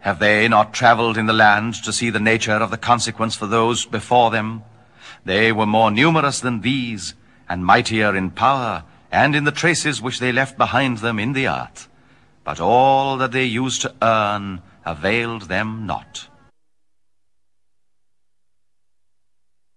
Have they not travelled in the land to see the nature of the consequence for those before them? They were more numerous than these, and mightier in power, and in the traces which they left behind them in the earth. But all that they used to earn availed them not.